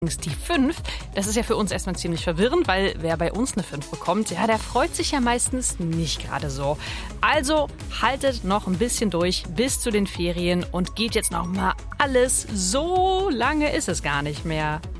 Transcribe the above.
Die 5, das ist ja für uns erstmal ziemlich verwirrend, weil wer bei uns eine 5 bekommt, ja, der freut sich ja meistens nicht gerade so. Also haltet noch ein bisschen durch bis zu den Ferien und geht jetzt noch mal alles. So lange ist es gar nicht mehr.